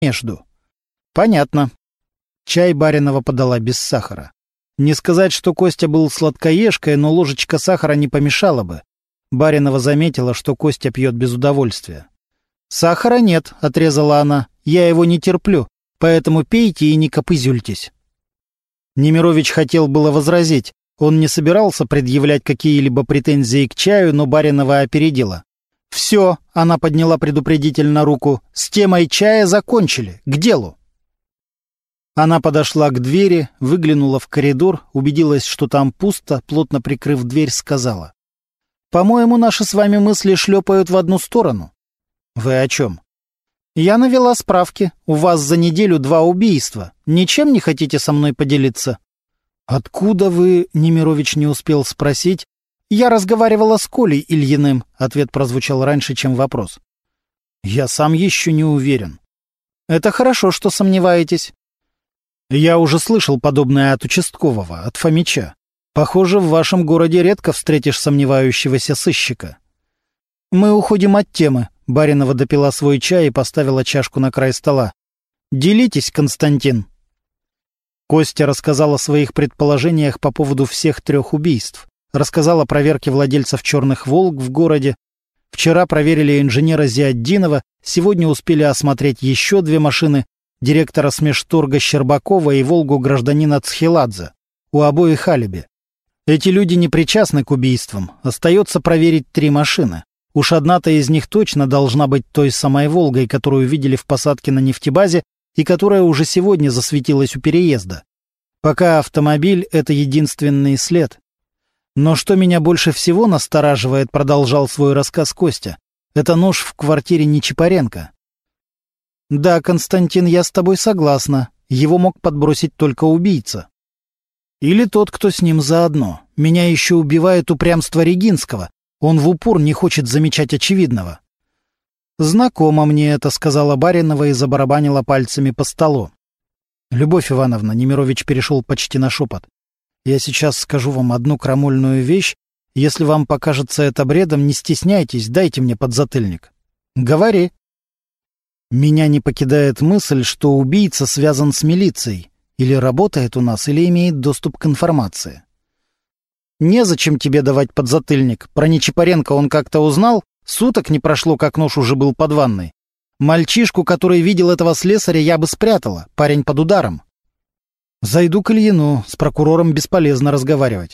между. Понятно. Чай Баринова подала без сахара. Не сказать, что Костя был сладкоежкой, но ложечка сахара не помешала бы. Баринова заметила, что Костя пьет без удовольствия. «Сахара нет», — отрезала она, — «я его не терплю, поэтому пейте и не копызюльтесь». Немирович хотел было возразить. Он не собирался предъявлять какие-либо претензии к чаю, но Баринова опередила. «Все», — она подняла предупредительно руку, — «с темой чая закончили, к делу». Она подошла к двери, выглянула в коридор, убедилась, что там пусто, плотно прикрыв дверь, сказала: «По-моему, наши с вами мысли шлепают в одну сторону». «Вы о чем?» «Я навела справки. У вас за неделю 2 убийства. Ничем не хотите со мной поделиться?» «Откуда вы?» — Немирович не успел спросить. «Я разговаривала с Колей Ильиным», — ответ прозвучал раньше, чем вопрос. «Я сам еще не уверен». «Это хорошо, что сомневаетесь». «Я уже слышал подобное от участкового, от Фомича. Похоже, в вашем городе редко встретишь сомневающегося сыщика». «Мы уходим от темы». Баринова допила свой чай и поставила чашку на край стола. «Делитесь, Константин». Костя рассказал о своих предположениях по поводу всех 3 убийств. Рассказал о проверке владельцев «Черных Волк» в городе. Вчера проверили инженера Зиаддинова, сегодня успели осмотреть еще 2 машины, директора Смешторга Щербакова и «Волгу» гражданина Цхеладзе. У обоих алиби. Эти люди не причастны к убийствам. Остается проверить 3 машины. Уж одна-то из них точно должна быть той самой «Волгой», которую видели в посадке на нефтебазе и которая уже сегодня засветилась у переезда. Пока автомобиль — это единственный след. Но что меня больше всего настораживает, продолжал свой рассказ Костя, это нож в квартире Нечипаренко. Да, Константин, я с тобой согласна. Его мог подбросить только убийца. Или тот, кто с ним заодно. Меня еще убивает упрямство Регинского. Он в упор не хочет замечать очевидного. «Знакомо мне это», — сказала Баринова и забарабанила пальцами по столу. «Любовь Ивановна», — Немирович перешел почти на шепот, — «я сейчас скажу вам одну крамольную вещь. Если вам покажется это бредом, не стесняйтесь, дайте мне подзатыльник». «Говори». «Меня не покидает мысль, что убийца связан с милицией. Или работает у нас, или имеет доступ к информации». «Незачем тебе давать подзатыльник. Про Нечипаренко он как-то узнал? Суток не прошло, как нож уже был под ванной. Мальчишку, который видел этого слесаря, я бы спрятала. Парень под ударом». «Зайду к Ильину. С прокурором бесполезно разговаривать».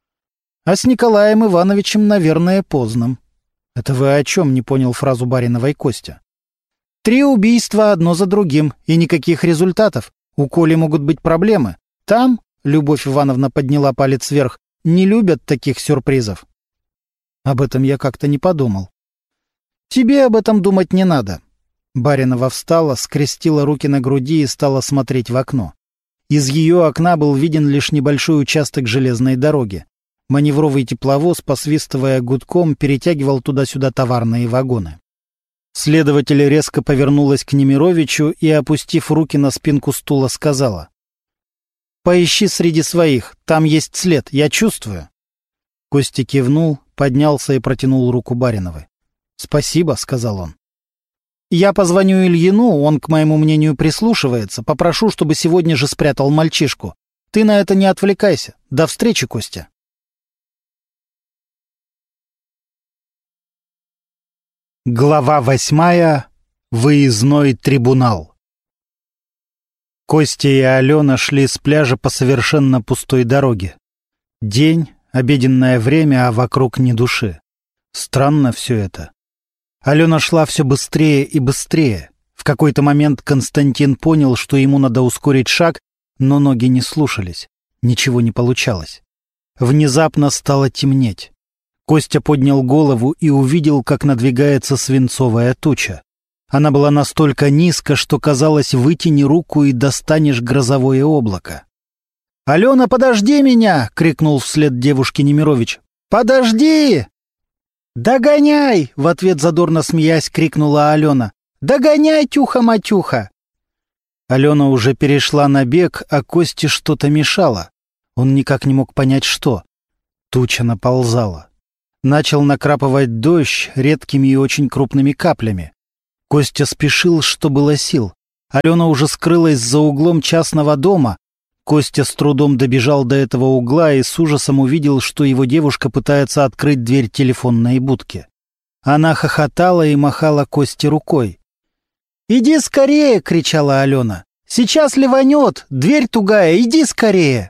«А с Николаем Ивановичем, наверное, поздно». «Это вы о чем?» — не понял фразу Бариновой Костя. 3 убийства одно за другим, и никаких результатов. У Коли могут быть проблемы. Там, — Любовь Ивановна подняла палец вверх, — не любят таких сюрпризов». «Об этом я как-то не подумал». «Тебе об этом думать не надо». Баринова встала, скрестила руки на груди и стала смотреть в окно. Из ее окна был виден лишь небольшой участок железной дороги. Маневровый тепловоз, посвистывая гудком, перетягивал туда-сюда товарные вагоны. Следователь резко повернулась к Немировичу и, опустив руки на спинку стула, сказала: «Поищи среди своих, там есть след, я чувствую». Костя кивнул, поднялся и протянул руку Бариновой. «Спасибо», — сказал он. «Я позвоню Ильину, он, к моему мнению, прислушивается, попрошу, чтобы сегодня же спрятал мальчишку. Ты на это не отвлекайся. До встречи, Костя». Глава 8. Выездной трибунал. Костя и Алена шли с пляжа по совершенно пустой дороге. День, обеденное время, а вокруг ни души. Странно все это. Алена шла все быстрее и быстрее. В какой-то момент Константин понял, что ему надо ускорить шаг, но ноги не слушались. Ничего не получалось. Внезапно стало темнеть. Костя поднял голову и увидел, как надвигается свинцовая туча. Она была настолько низко, что казалось, вытяни руку и достанешь грозовое облако. «Алена, подожди меня!» — крикнул вслед девушке Немирович. «Подожди!» «Догоняй!» — в ответ задорно смеясь крикнула Алена. «Догоняй, Тюха-матюха!» Алена уже перешла на бег, а Косте что-то мешало. Он никак не мог понять, что. Туча наползала. Начал накрапывать дождь редкими и очень крупными каплями. Костя спешил, что было сил. Алена уже скрылась за углом частного дома. Костя с трудом добежал до этого угла и с ужасом увидел, что его девушка пытается открыть дверь телефонной будки. Она хохотала и махала Косте рукой. «Иди скорее!» — кричала Алена. «Сейчас ливанет! Дверь тугая! Иди скорее!»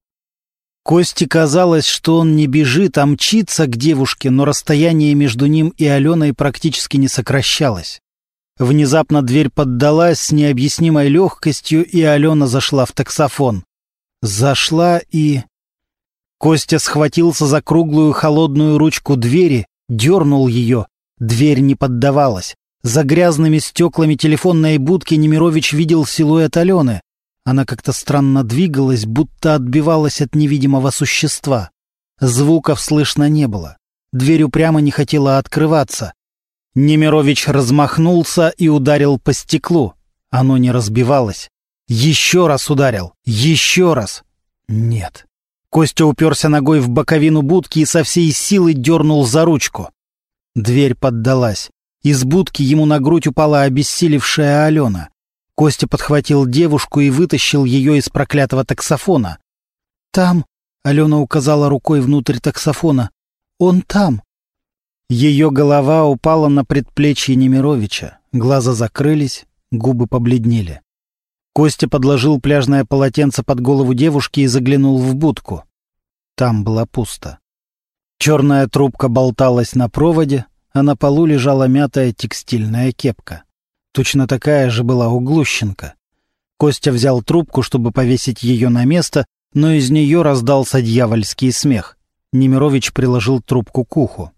Косте казалось, что он не бежит, а мчится к девушке, но расстояние между ним и Аленой практически не сокращалось. Внезапно дверь поддалась с необъяснимой легкостью, и Алена зашла в таксофон. Зашла и... Костя схватился за круглую холодную ручку двери, дернул ее. Дверь не поддавалась. За грязными стеклами телефонной будки Немирович видел силуэт Алены. Она как-то странно двигалась, будто отбивалась от невидимого существа. Звуков слышно не было. Дверь упрямо не хотела открываться. Немирович размахнулся и ударил по стеклу. Оно не разбивалось. Еще раз ударил. Еще раз. Нет. Костя уперся ногой в боковину будки и со всей силы дернул за ручку. Дверь поддалась. Из будки ему на грудь упала обессилевшая Алена. Костя подхватил девушку и вытащил ее из проклятого таксофона. «Там», — Алена указала рукой внутрь таксофона, — «он там». Ее голова упала на предплечье Немировича, глаза закрылись, губы побледнели. Костя подложил пляжное полотенце под голову девушки и заглянул в будку. Там было пусто. Черная трубка болталась на проводе, а на полу лежала мятая текстильная кепка. Точно такая же была у Глущенко. Костя взял трубку, чтобы повесить ее на место, но из нее раздался дьявольский смех. Немирович приложил трубку к уху.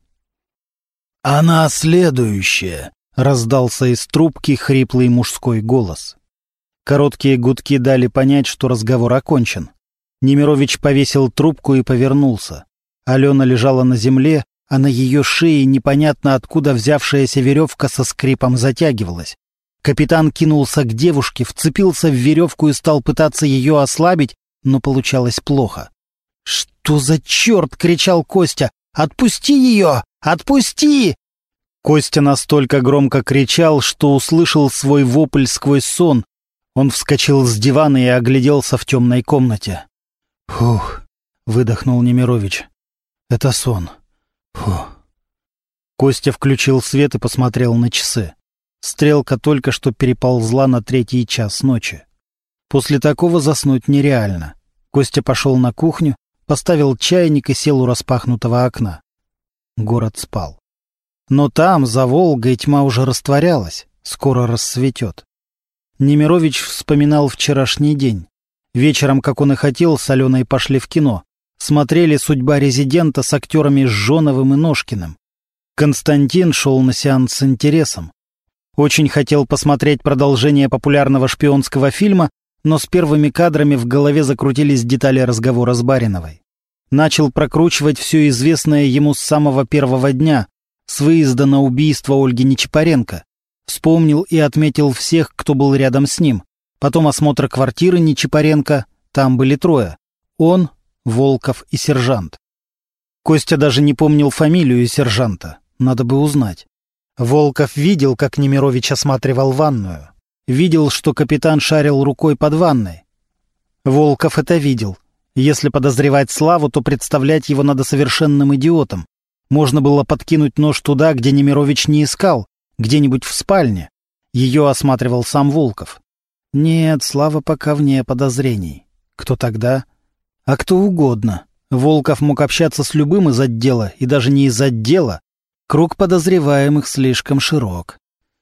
«Она следующая!» — раздался из трубки хриплый мужской голос. Короткие гудки дали понять, что разговор окончен. Немирович повесил трубку и повернулся. Алена лежала на земле, а на ее шее непонятно откуда взявшаяся веревка со скрипом затягивалась. Капитан кинулся к девушке, вцепился в веревку и стал пытаться ее ослабить, но получалось плохо. «Что за черт?» — кричал Костя. «Отпусти ее! Отпусти!» Костя настолько громко кричал, что услышал свой вопль сквозь сон. Он вскочил с дивана и огляделся в темной комнате. «Фух!» — выдохнул Немирович. «Это сон. Фух!» Костя включил свет и посмотрел на часы. Стрелка только что переползла на 3-й час ночи. После такого заснуть нереально. Костя пошел на кухню, поставил чайник и сел у распахнутого окна. Город спал. Но там, за Волгой, тьма уже растворялась, скоро рассветет. Немирович вспоминал вчерашний день. Вечером, как он и хотел, с Аленой пошли в кино. Смотрели «Судьба резидента» с актерами Жжоновым и Ножкиным. Константин шел на сеанс с интересом. Очень хотел посмотреть продолжение популярного шпионского фильма, но с первыми кадрами в голове закрутились детали разговора с Бариновой. Начал прокручивать все известное ему с самого первого дня, с выезда на убийство Ольги Нечипаренко. Вспомнил и отметил всех, кто был рядом с ним. Потом осмотр квартиры Нечипаренко, там были 3. Он, Волков и сержант. Костя даже не помнил фамилию сержанта, надо бы узнать. Волков видел, как Немирович осматривал ванную. Видел, что капитан шарил рукой под ванной. Волков это видел. Если подозревать Славу, то представлять его надо совершенным идиотом. Можно было подкинуть нож туда, где Немирович не искал, где-нибудь в спальне. Ее осматривал сам Волков. Нет, Слава пока вне подозрений. Кто тогда? А кто угодно. Волков мог общаться с любым из отдела, и даже не из отдела. Круг подозреваемых слишком широк.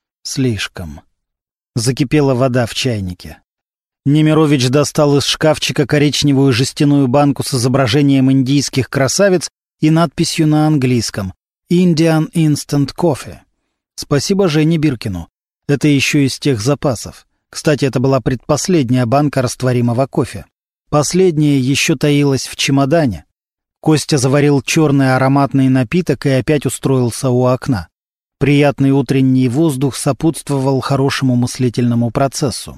Слишком. Закипела вода в чайнике. Немирович достал из шкафчика коричневую жестяную банку с изображением индийских красавиц и надписью на английском «Indian Instant Coffee». Спасибо Жене Биркину. Это еще из тех запасов. Кстати, это была предпоследняя банка растворимого кофе. Последняя еще таилась в чемодане. Костя заварил черный ароматный напиток и опять устроился у окна. Приятный утренний воздух сопутствовал хорошему мыслительному процессу.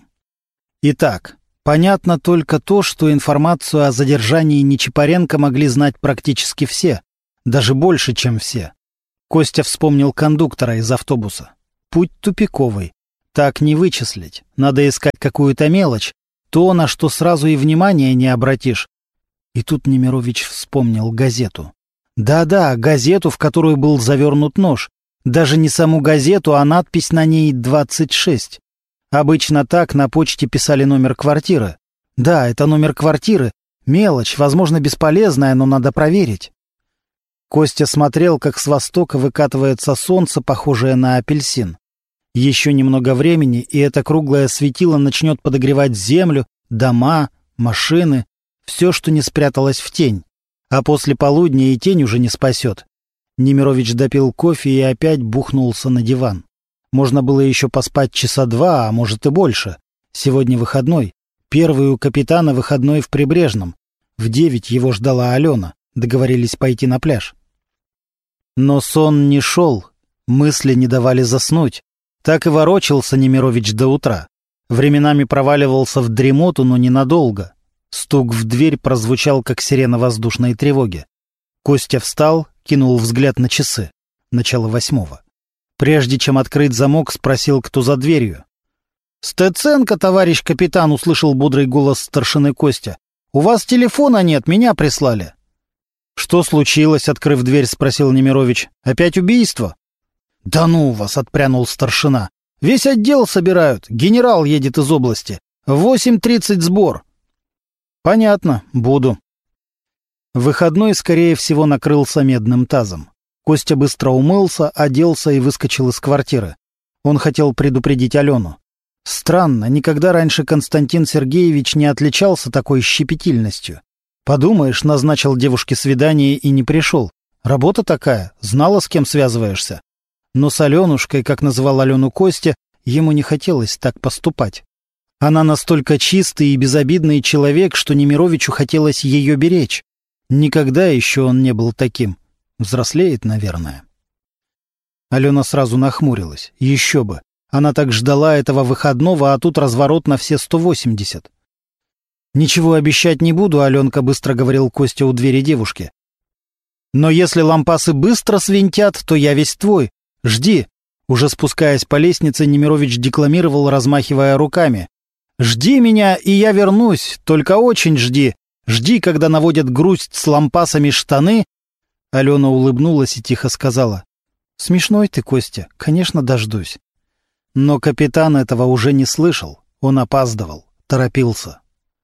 Итак, понятно только то, что информацию о задержании Нечипаренко могли знать практически все, даже больше, чем все. Костя вспомнил кондуктора из автобуса. Путь тупиковый. Так не вычислить. Надо искать какую-то мелочь, то, на что сразу и внимания не обратишь. И тут Немирович вспомнил газету. Да-да, газету, в которую был завернут нож. Даже не саму газету, а надпись на ней 26. Обычно так на почте писали номер квартиры. Да, это номер квартиры. Мелочь, возможно, бесполезная, но надо проверить. Костя смотрел, как с востока выкатывается солнце, похожее на апельсин. Еще немного времени, и это круглое светило начнет подогревать землю, дома, машины, все, что не спряталось в тень. А после полудня и тень уже не спасет. Немирович допил кофе и опять бухнулся на диван. Можно было еще поспать часа 2, а может и больше. Сегодня выходной. Первый у капитана выходной в Прибрежном. В 9 его ждала Алена. Договорились пойти на пляж. Но сон не шел. Мысли не давали заснуть. Так и ворочался Немирович до утра. Временами проваливался в дремоту, но ненадолго. Стук в дверь прозвучал, как сирена воздушной тревоги. Костя встал, кинул взгляд на часы. Начало 8. Прежде чем открыть замок, спросил, кто за дверью. «Стеценко, товарищ капитан!» — услышал бодрый голос старшины Костя. «У вас телефона нет, меня прислали». «Что случилось?» — открыв дверь, спросил Немирович. «Опять убийство?» «Да ну вас!» — отпрянул старшина. «Весь отдел собирают. Генерал едет из области. В 8:30 сбор». «Понятно, буду». Выходной, скорее всего, накрылся медным тазом. Костя быстро умылся, оделся и выскочил из квартиры. Он хотел предупредить Алену. Странно, никогда раньше Константин Сергеевич не отличался такой щепетильностью. Подумаешь, назначил девушке свидание и не пришел. Работа такая, знала, с кем связываешься. Но с Аленушкой, как называл Алену Костя, ему не хотелось так поступать. Она настолько чистый и безобидный человек, что Немировичу хотелось ее беречь. Никогда еще он не был таким. Взрослеет, наверное. Алена сразу нахмурилась. Еще бы. Она так ждала этого выходного, а тут разворот на все 180. «Ничего обещать не буду», — Аленка быстро говорил Костя у двери девушки. «Но если лампасы быстро свинтят, то я весь твой. Жди». Уже спускаясь по лестнице, Немирович декламировал, размахивая руками. «Жди меня, и я вернусь, только очень жди. Жди, когда наводят грусть с лампасами штаны». Алена улыбнулась и тихо сказала. «Смешной ты, Костя, конечно, дождусь». Но капитан этого уже не слышал. Он опаздывал, торопился.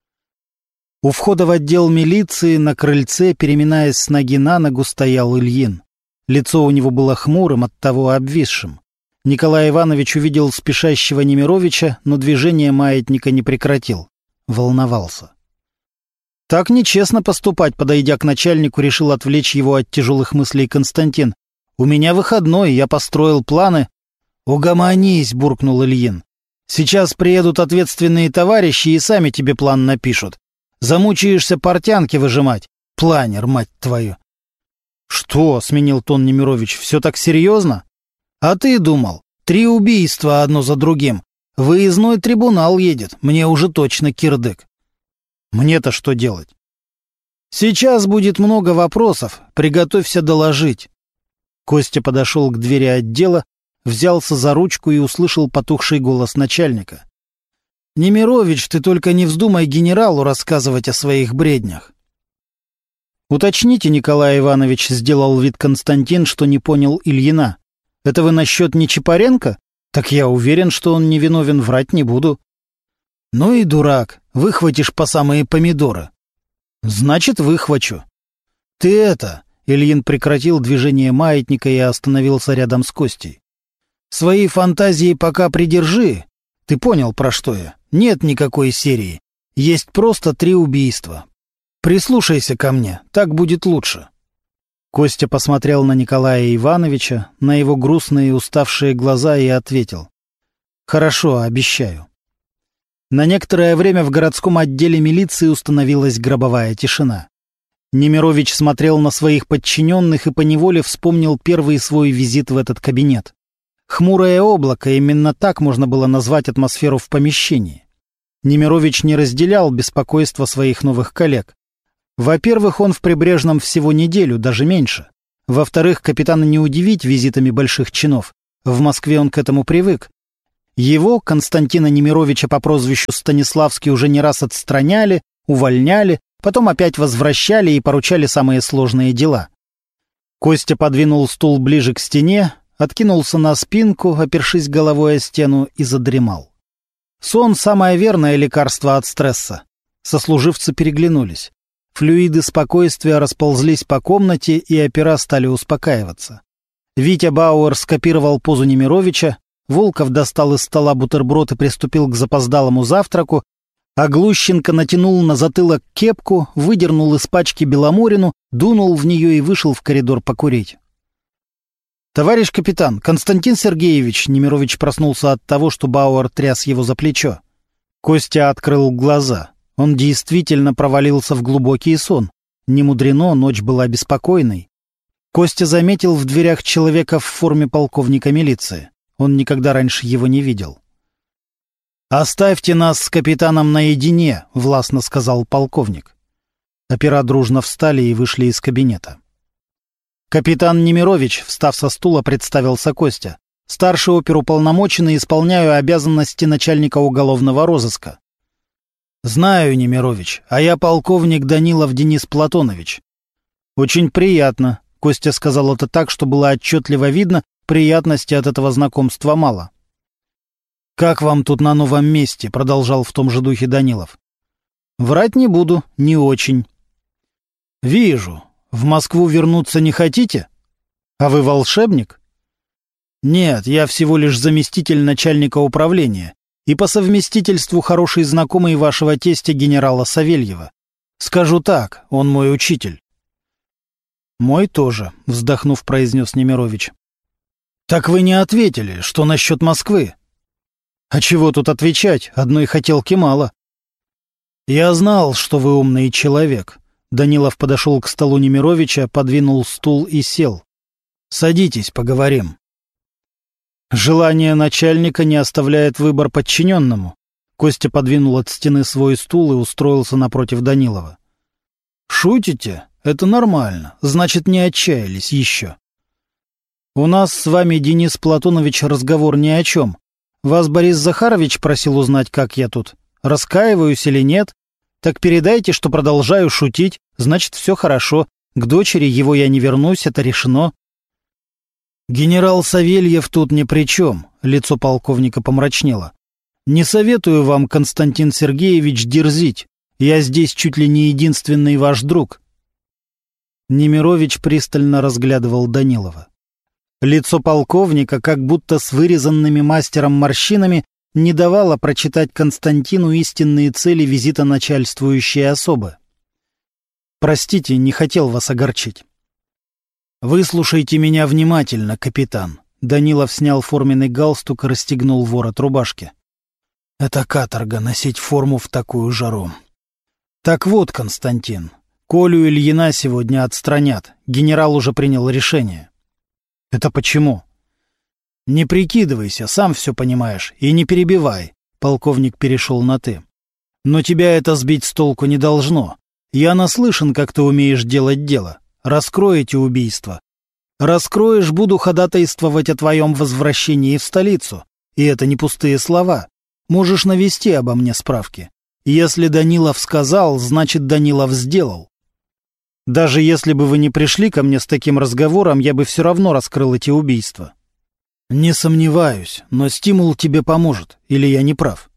У входа в отдел милиции на крыльце, переминаясь с ноги на ногу, стоял Ильин. Лицо у него было хмурым, оттого обвисшим. Николай Иванович увидел спешащего Немировича, но движение маятника не прекратил. Волновался. «Так нечестно поступать», — подойдя к начальнику, решил отвлечь его от тяжелых мыслей Константин. «У меня выходной, я построил планы». «Угомонись», — буркнул Ильин. «Сейчас приедут ответственные товарищи и сами тебе план напишут. Замучаешься портянки выжимать. Планер, мать твою». «Что?» — сменил тон Немирович. «Все так серьезно?» «А ты думал? 3 убийства одно за другим. Выездной трибунал едет. Мне уже точно кирдык». «Мне-то что делать?» «Сейчас будет много вопросов. Приготовься доложить». Костя подошел к двери отдела, взялся за ручку и услышал потухший голос начальника. «Немирович, ты только не вздумай генералу рассказывать о своих бреднях». «Уточните, Николай Иванович», — сделал вид Константин, что не понял Ильина. «Это вы насчет Нечипаренко? Так я уверен, что он невиновен, врать не буду». «Ну и дурак, выхватишь по самые помидоры». «Значит, выхвачу». «Ты это...» — Ильин прекратил движение маятника и остановился рядом с Костей. «Свои фантазии пока придержи. Ты понял, про что я? Нет никакой серии. Есть просто 3 убийства. Прислушайся ко мне, так будет лучше». Костя посмотрел на Николая Ивановича, на его грустные и уставшие глаза и ответил. «Хорошо, обещаю». На некоторое время в городском отделе милиции установилась гробовая тишина. Немирович смотрел на своих подчиненных и поневоле вспомнил первый свой визит в этот кабинет. Хмурое облако, именно так можно было назвать атмосферу в помещении. Немирович не разделял беспокойства своих новых коллег. Во-первых, он в Прибрежном всего неделю, даже меньше. Во-вторых, капитана не удивить визитами больших чинов. В Москве он к этому привык. Его, Константина Немировича по прозвищу Станиславский, уже не раз отстраняли, увольняли, потом опять возвращали и поручали самые сложные дела. Костя подвинул стул ближе к стене, откинулся на спинку, опершись головой о стену, и задремал. Сон — самое верное лекарство от стресса. Сослуживцы переглянулись. Флюиды спокойствия расползлись по комнате, и опера стали успокаиваться. Витя Бауэр скопировал позу Немировича, Волков достал из стола бутерброд и приступил к запоздалому завтраку, а Глущенко натянул на затылок кепку, выдернул из пачки беломорину, дунул в нее и вышел в коридор покурить. «Товарищ капитан, Константин Сергеевич!» — Немирович проснулся от того, что Бауэр тряс его за плечо. Костя открыл глаза. Он действительно провалился в глубокий сон. Немудрено, ночь была беспокойной. Костя заметил в дверях человека в форме полковника милиции. Он никогда раньше его не видел. «Оставьте нас с капитаном наедине», — властно сказал полковник. Опера дружно встали и вышли из кабинета. «Капитан Немирович», — встав со стула, представился Костя. «Старший оперуполномоченный, исполняю обязанности начальника уголовного розыска». «Знаю, Немирович, а я полковник Данилов Денис Платонович». «Очень приятно», — Костя сказал это так, что было отчетливо видно, приятности от этого знакомства мало. «Как вам тут на новом месте?» — продолжал в том же духе Данилов. «Врать не буду, не очень». «Вижу. В Москву вернуться не хотите? А вы волшебник?» «Нет, я всего лишь заместитель начальника управления и по совместительству хороший знакомый вашего тестя генерала Савельева. Скажу так, он мой учитель». «Мой тоже», — вздохнув, произнес Немирович. «Так вы не ответили, что насчет Москвы?» «А чего тут отвечать? Одной хотелки мало». «Я знал, что вы умный человек». Данилов подошел к столу Немировича, подвинул стул и сел. «Садитесь, поговорим». Желание начальника не оставляет выбор подчиненному. Костя подвинул от стены свой стул и устроился напротив Данилова. «Шутите? Это нормально. Значит, не отчаялись еще». «У нас с вами, Денис Платонович, разговор ни о чем. Вас Борис Захарович просил узнать, как я тут. Раскаиваюсь или нет? Так передайте, что продолжаю шутить, значит, все хорошо. К дочери его я не вернусь, это решено». «Генерал Савельев тут ни при чем», — лицо полковника помрачнело. «Не советую вам, Константин Сергеевич, дерзить. Я здесь чуть ли не единственный ваш друг». Немирович пристально разглядывал Данилова. Лицо полковника, как будто с вырезанными мастером морщинами, не давало прочитать Константину истинные цели визита начальствующей особы. «Простите, не хотел вас огорчить». «Выслушайте меня внимательно, капитан». Данилов снял форменный галстук и расстегнул ворот рубашки. «Это каторга — носить форму в такую жару». «Так вот, Константин, Колю Ильина сегодня отстранят. Генерал уже принял решение». «Это почему?» «Не прикидывайся, сам все понимаешь, и не перебивай», — полковник перешел на «ты». «Но тебя это сбить с толку не должно. Я наслышан, как ты умеешь делать дело. Раскроете убийство. Раскроешь, буду ходатайствовать о твоем возвращении в столицу. И это не пустые слова. Можешь навести обо мне справки. Если Данилов сказал, значит, Данилов сделал. Даже если бы вы не пришли ко мне с таким разговором, я бы все равно раскрыл эти убийства». «Не сомневаюсь, но стимул тебе поможет, или я не прав?»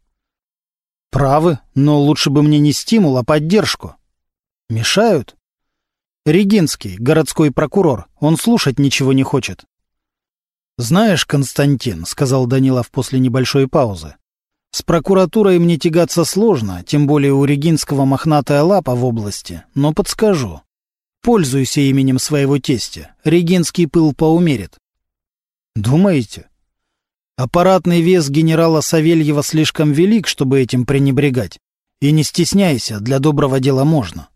«Правы, но лучше бы мне не стимул, а поддержку». «Мешают?» «Регинский, городской прокурор, он слушать ничего не хочет». «Знаешь, Константин», — сказал Данилов после небольшой паузы, «с прокуратурой мне тягаться сложно, тем более у Регинского мохнатая лапа в области, но подскажу. Пользуйся именем своего тестя, Регинский пыл поумерит». «Думаете?» «Аппаратный вес генерала Савельева слишком велик, чтобы этим пренебрегать. И не стесняйся, для доброго дела можно».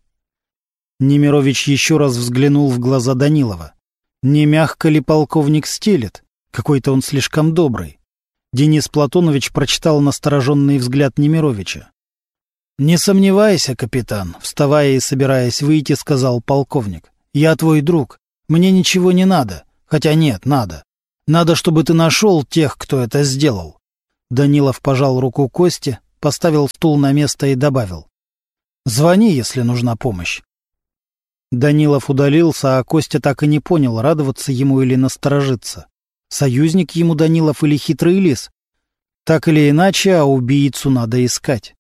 Немирович еще раз взглянул в глаза Данилова. Не мягко ли полковник стелет? Какой-то он слишком добрый. Денис Платонович прочитал настороженный взгляд Немировича. «Не сомневайся, капитан», — вставая и собираясь выйти, сказал полковник. «Я твой друг. Мне ничего не надо. Хотя нет, надо. Надо, чтобы ты нашел тех, кто это сделал. Данилов пожал руку Кости, поставил стул на место и добавил: «Звони, если нужна помощь». Данилов удалился, а Костя так и не понял, радоваться ему или насторожиться. Союзник ему Данилов или хитрый лис? Так или иначе, а убийцу надо искать.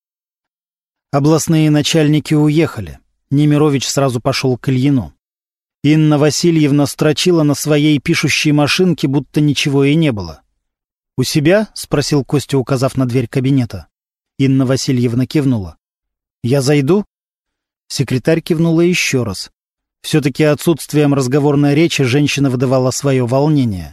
Областные начальники уехали. Немирович сразу пошел к Ильину. Инна Васильевна строчила на своей пишущей машинке, будто ничего и не было. «У себя?» — спросил Костя, указав на дверь кабинета. Инна Васильевна кивнула. «Я зайду?» Секретарь кивнула еще раз. Все-таки отсутствием разговорной речи женщина выдавала свое волнение.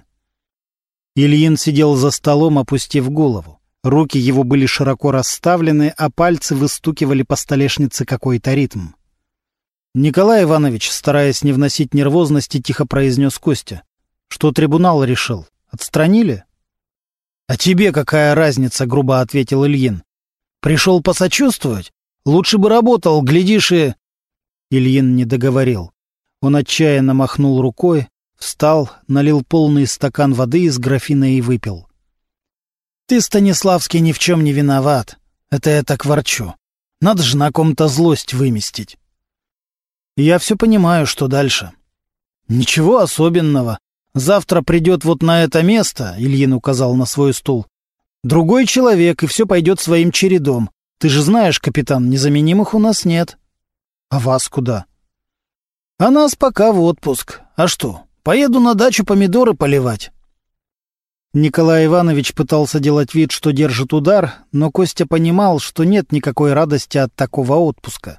Ильин сидел за столом, опустив голову. Руки его были широко расставлены, а пальцы выстукивали по столешнице какой-то ритм. «Николай Иванович», стараясь не вносить нервозности, тихо произнес Костя: «Что трибунал решил? Отстранили?» «А тебе какая разница?» — грубо ответил Ильин. «Пришел посочувствовать? Лучше бы работал, глядишь и...» Ильин не договорил. Он отчаянно махнул рукой, встал, налил полный стакан воды из графина и выпил. «Ты, Станиславский, ни в чем не виноват. Это я так ворчу. Надо же на ком-то злость выместить». «Я все понимаю, что дальше». «Ничего особенного. Завтра придет вот на это место», — Ильин указал на свой стул, «другой человек, и все пойдет своим чередом. Ты же знаешь, капитан, незаменимых у нас нет». «А вас куда?» «А нас пока в отпуск. А что, поеду на дачу помидоры поливать». Николай Иванович пытался делать вид, что держит удар, но Костя понимал, что нет никакой радости от такого отпуска.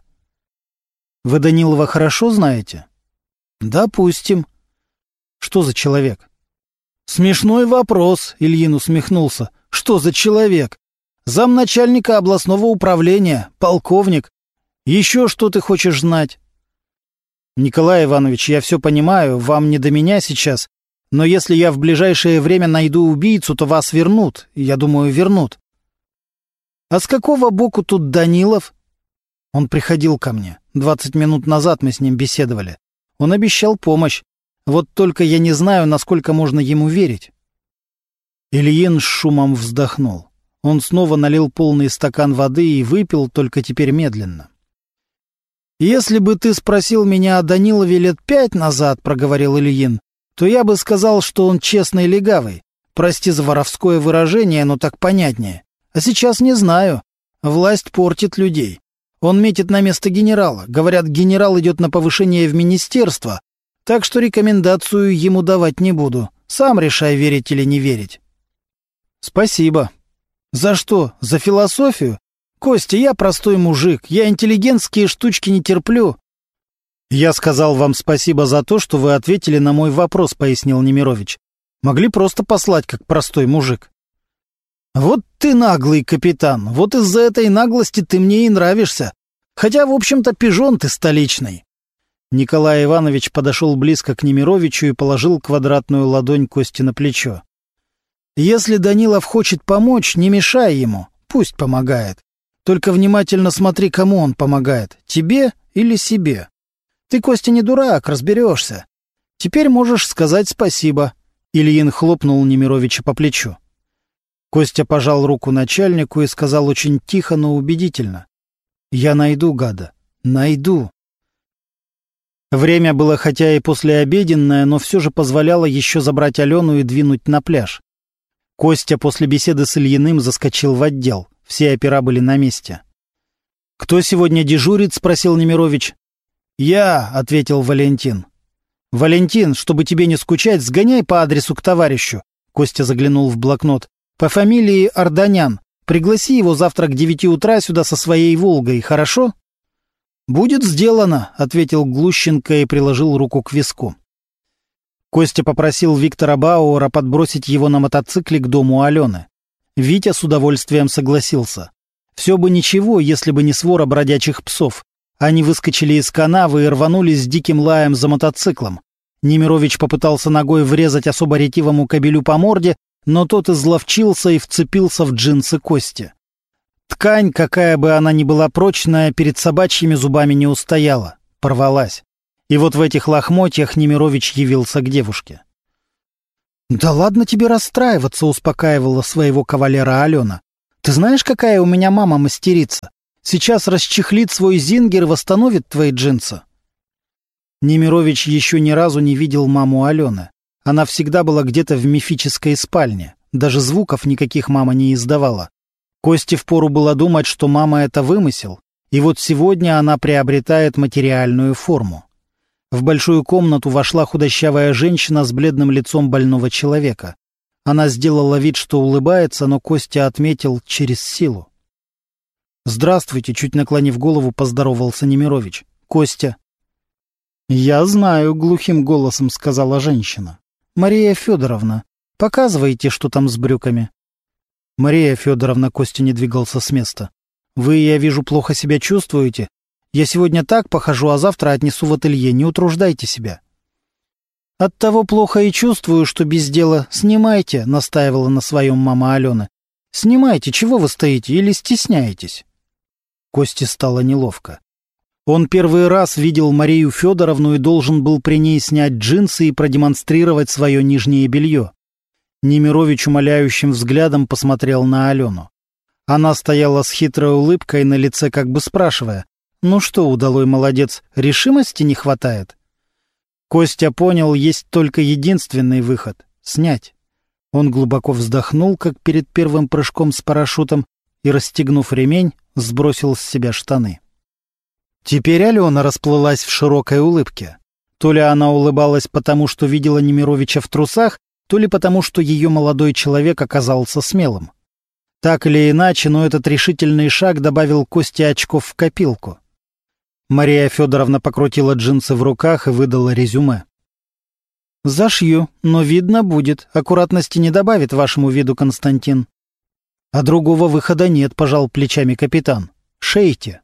«Вы Данилова хорошо знаете?» «Допустим». «Что за человек?» «Смешной вопрос», — Ильин усмехнулся. «Что за человек? Замначальника областного управления, полковник. Еще что ты хочешь знать?» «Николай Иванович, я все понимаю, вам не до меня сейчас, но если я в ближайшее время найду убийцу, то вас вернут, я думаю, вернут». «А с какого боку тут Данилов?» «Он приходил ко мне. 20 минут назад мы с ним беседовали. Он обещал помощь. Вот только я не знаю, насколько можно ему верить». Ильин с шумом вздохнул. Он снова налил полный стакан воды и выпил, только теперь медленно. «Если бы ты спросил меня о Данилове лет 5 назад, — проговорил Ильин, — то я бы сказал, что он честный легавый. Прости за воровское выражение, но так понятнее. А сейчас не знаю. Власть портит людей. Он метит на место генерала. Говорят, генерал идет на повышение в министерство, так что рекомендацию ему давать не буду. Сам решай, верить или не верить». «Спасибо». «За что? За философию? Костя, я простой мужик, я интеллигентские штучки не терплю». «Я сказал вам спасибо за то, что вы ответили на мой вопрос», — пояснил Немирович. «Могли просто послать, как простой мужик». «Вот ты наглый, капитан, вот из-за этой наглости ты мне и нравишься. Хотя, в общем-то, пижон ты столичный». Николай Иванович подошел близко к Немировичу и положил квадратную ладонь Кости на плечо. «Если Данилов хочет помочь, не мешай ему, пусть помогает. Только внимательно смотри, кому он помогает, тебе или себе. Ты, Костя, не дурак, разберешься. Теперь можешь сказать спасибо». Ильин хлопнул Немировича по плечу. Костя пожал руку начальнику и сказал очень тихо, но убедительно: «Я найду гада, найду». Время было хотя и послеобеденное, но все же позволяло еще забрать Алену и двинуть на пляж. Костя после беседы с Ильиным заскочил в отдел. Все опера были на месте. «Кто сегодня дежурит?» — спросил Немирович. «Я», — ответил Валентин. «Валентин, чтобы тебе не скучать, сгоняй по адресу к товарищу». Костя заглянул в блокнот. «По фамилии Арданян. Пригласи его завтра к 9 утра сюда со своей «Волгой», хорошо?» «Будет сделано», — ответил Глущенко и приложил руку к виску. Костя попросил Виктора Бауэра подбросить его на мотоцикле к дому Алены. Витя с удовольствием согласился. Все бы ничего, если бы не свора бродячих псов. Они выскочили из канавы и рванулись с диким лаем за мотоциклом. Немирович попытался ногой врезать особо ретивому кобелю по морде, но тот изловчился и вцепился в джинсы Кости. Ткань, какая бы она ни была прочная, перед собачьими зубами не устояла, порвалась. И вот в этих лохмотьях Немирович явился к девушке. «Да ладно тебе расстраиваться», — успокаивала своего кавалера Алена. «Ты знаешь, какая у меня мама мастерица? Сейчас расчехлит свой зингер и восстановит твои джинсы». Немирович еще ни разу не видел маму Алены. Она всегда была где-то в мифической спальне. Даже звуков никаких мама не издавала. Косте впору было думать, что мама — это вымысел, и вот сегодня она приобретает материальную форму. В большую комнату вошла худощавая женщина с бледным лицом больного человека. Она сделала вид, что улыбается, но Костя отметил через силу. «Здравствуйте», — чуть наклонив голову, поздоровался Немирович. «Костя». «Я знаю», — глухим голосом сказала женщина. «Мария Федоровна, показывайте, что там с брюками». «Мария Федоровна», — Костя не двигался с места. «Вы, я вижу, плохо себя чувствуете. Я сегодня так похожу, а завтра отнесу в ателье. Не утруждайте себя». «Оттого плохо и чувствую, что без дела. Снимайте», — настаивала на своем мама Алена. «Снимайте, чего вы стоите, или стесняетесь?» Косте стало неловко. Он первый раз видел Марию Федоровну и должен был при ней снять джинсы и продемонстрировать свое нижнее белье. Немирович умоляющим взглядом посмотрел на Алену. Она стояла с хитрой улыбкой на лице, как бы спрашивая: «Ну что, удалой молодец, решимости не хватает?» Костя понял, есть только единственный выход — снять. Он глубоко вздохнул, как перед первым прыжком с парашютом, и, расстегнув ремень, сбросил с себя штаны. Теперь Алена расплылась в широкой улыбке. То ли она улыбалась потому, что видела Немировича в трусах, то ли потому, что ее молодой человек оказался смелым. Так или иначе, но этот решительный шаг добавил Косте очков в копилку. Мария Федоровна покрутила джинсы в руках и выдала резюме. «Зашью, но видно будет. Аккуратности не добавит вашему виду, Константин». «А другого выхода нет», — пожал плечами капитан. «Шейте».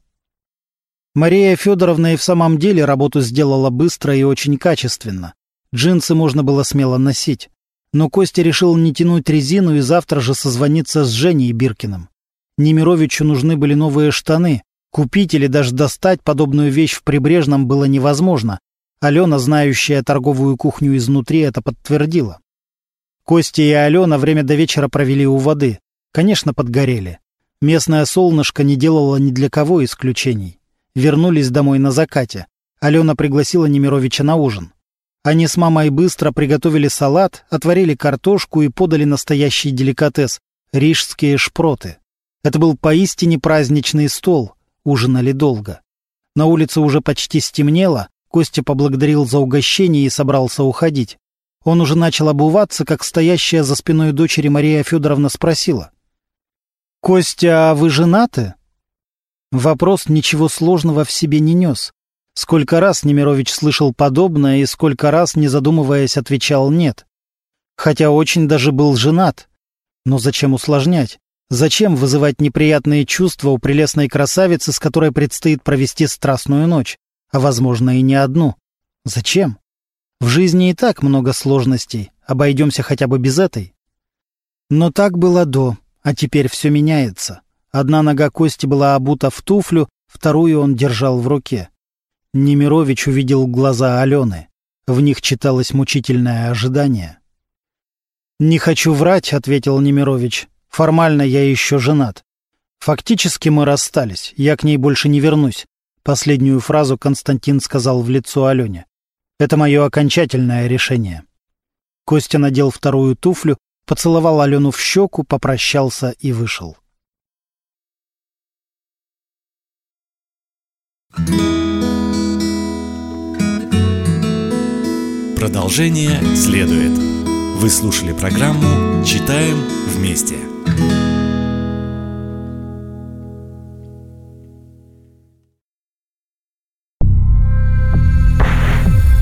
Мария Федоровна и в самом деле работу сделала быстро и очень качественно. Джинсы можно было смело носить. Но Костя решил не тянуть резину и завтра же созвониться с Женей Биркиным. Немировичу нужны были новые штаны. Купить или даже достать подобную вещь в Прибрежном было невозможно. Алена, знающая торговую кухню изнутри, это подтвердила. Костя и Алена время до вечера провели у воды. Конечно, подгорели. Местное солнышко не делало ни для кого исключений. Вернулись домой на закате. Алена пригласила Немировича на ужин. Они с мамой быстро приготовили салат, отварили картошку и подали настоящий деликатес — рижские шпроты. Это был поистине праздничный стол, ужинали долго. На улице уже почти стемнело, Костя поблагодарил за угощение и собрался уходить. Он уже начал обуваться, как стоящая за спиной дочери Мария Федоровна спросила: «Костя, а вы женаты?» Вопрос ничего сложного в себе не нес. Сколько раз Немирович слышал подобное и сколько раз, не задумываясь, отвечал «нет». Хотя очень даже был женат. Но зачем усложнять? Зачем вызывать неприятные чувства у прелестной красавицы, с которой предстоит провести страстную ночь, а, возможно, и не одну? Зачем? В жизни и так много сложностей, обойдемся хотя бы без этой. Но так было до, а теперь все меняется. Одна нога Кости была обута в туфлю, вторую он держал в руке. Немирович увидел глаза Алены. В них читалось мучительное ожидание. «Не хочу врать», — ответил Немирович. «Формально я еще женат. Фактически мы расстались, я к ней больше не вернусь». Последнюю фразу Константин сказал в лицо Алене. «Это мое окончательное решение». Костя надел вторую туфлю, поцеловал Алену в щеку, попрощался и вышел. Продолжение следует. Вы слушали программу «Читаем вместе».